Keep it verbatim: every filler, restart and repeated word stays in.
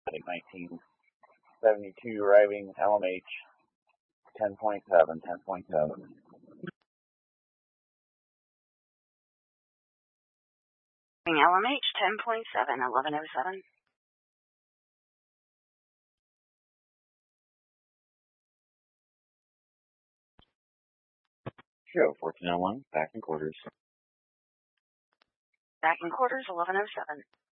nineteen seventy-two arriving L M H ten point seven, ten point seven. L M H ten point seven, eleven oh seven. Show fourteen oh one, back in quarters. Back in quarters, eleven oh seven.